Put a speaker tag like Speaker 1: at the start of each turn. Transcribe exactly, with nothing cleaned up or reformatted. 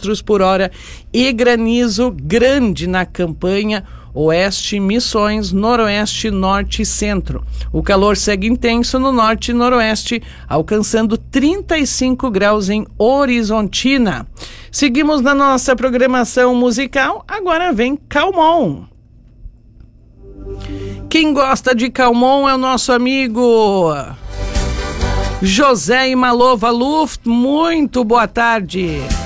Speaker 1: quilômetros por hora e granizo grande na campanha Oeste, Missões, Noroeste, Norte e Centro. O calor segue intenso no Norte e Noroeste, alcançando trinta e cinco graus em Horizontina. Seguimos na nossa programação musical, agora vem Calmon. Quem gosta de Calmon é o nosso amigo José e Malova Luft. Muito boa tarde.